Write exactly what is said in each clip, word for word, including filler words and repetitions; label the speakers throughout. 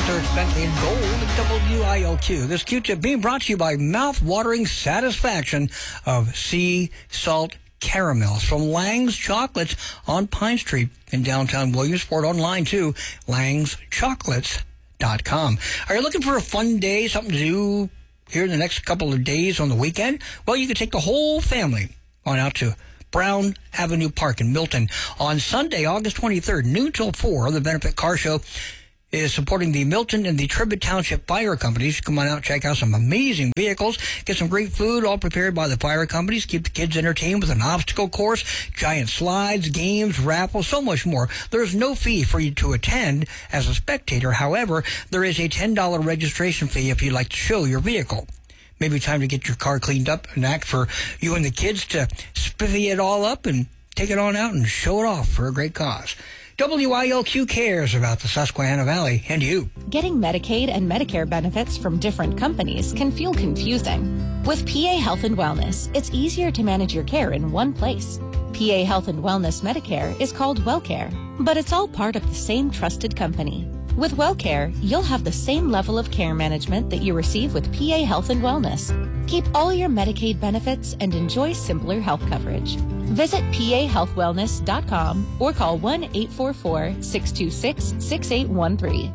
Speaker 1: Search Bentley and Gold at W I L Q. This Q-tip being brought to you by mouth-watering satisfaction of sea salt caramels from Lang's Chocolates on Pine Street in downtown Williamsport. Online too, langs chocolates dot com. Are you looking for a fun day, something to do here in the next couple of days on the weekend? Well, you can take the whole family on out to Brown Avenue Park in Milton on Sunday, August twenty-third, noon till four. The Benefit Car Show is supporting the Milton and the Tribbett Township Fire Companies. Come on out, check out some amazing vehicles, get some great food, all prepared by the fire companies. Keep the kids entertained with an obstacle course, giant slides, games, raffles, so much more. There's no fee for you to attend as a spectator. However, there is a ten dollars registration fee if you'd like to show your vehicle. Maybe time to get your car cleaned up and act for you and the kids to spiffy it all up and take it on out and show it off for a great cause. W I L Q cares about the Susquehanna Valley and you.
Speaker 2: Getting Medicaid and Medicare benefits from different companies can feel confusing. With P A Health and Wellness, it's easier to manage your care in one place. P A Health and Wellness Medicare is called WellCare, but it's all part of the same trusted company. With WellCare, you'll have the same level of care management that you receive with P A Health and Wellness. Keep all your Medicaid benefits and enjoy simpler health coverage. Visit P A health wellness dot com or call one eight four four, six two six, six eight one three.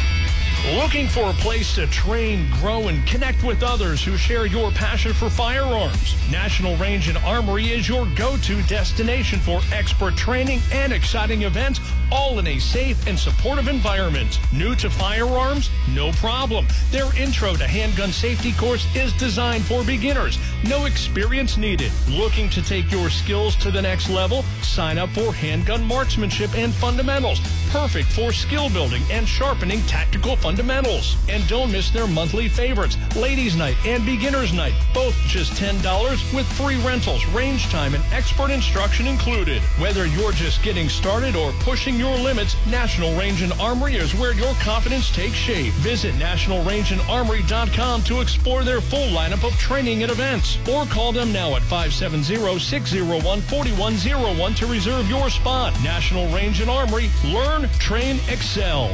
Speaker 3: Looking for a place to train, grow, and connect with others who share your passion for firearms? National Range and Armory is your go-to destination for expert training and exciting events, all in a safe and supportive environment. New to firearms? No problem. Their Intro to Handgun Safety course is designed for beginners. No experience needed. Looking to take your skills to the next level? Sign up for Handgun Marksmanship and Fundamentals. Perfect for skill building and sharpening tactical fundamentals. And don't miss their monthly favorites, Ladies Night and Beginners Night, both just ten dollars with free rentals, range time, and expert instruction included. Whether you're just getting started or pushing your limits, National Range and Armory is where your confidence takes shape. Visit national range and armory dot com to explore their full lineup of training and events. Or call them now at five seven zero, six zero one, four one zero one to reserve your spot. National Range and Armory. Learn, train, excel.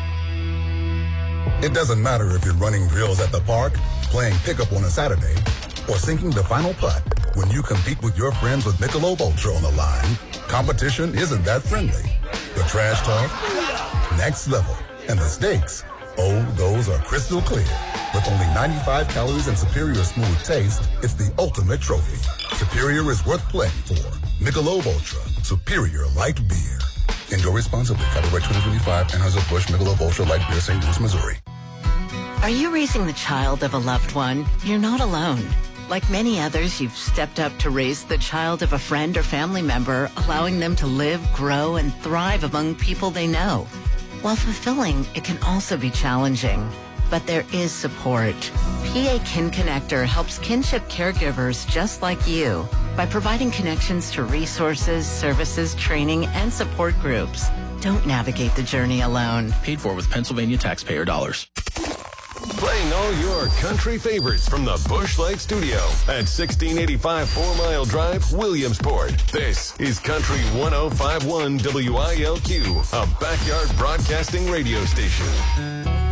Speaker 4: It doesn't matter if you're running drills at the park, playing pickup on a Saturday, or sinking the final putt. When you compete with your friends with Michelob Ultra on the line, competition isn't that friendly. The trash talk, next level, and the stakes, oh, those are crystal clear. With only ninety-five calories and superior smooth taste, it's the ultimate trophy. Superior is worth playing for. Michelob Ultra, superior light beer. Enjoy responsibly. Copyright twenty twenty-five, Anheuser-Busch Michelob Ultra Light Beer, Saint Louis, Missouri.
Speaker 5: Are you raising the child of a loved one? You're not alone. Like many others, you've stepped up to raise the child of a friend or family member, allowing them to live, grow, and thrive among people they know. While fulfilling, it can also be challenging. But there is support. P A Kin Connector helps kinship caregivers just like you by providing connections to resources, services, training, and support groups. Don't navigate the journey alone.
Speaker 6: Paid for with Pennsylvania taxpayer dollars.
Speaker 7: Playing all your country favorites from the Busch Light Studio at sixteen eighty-five Four Mile Drive, Williamsport. This is Country one oh five point one W I L Q, a backyard broadcasting radio station.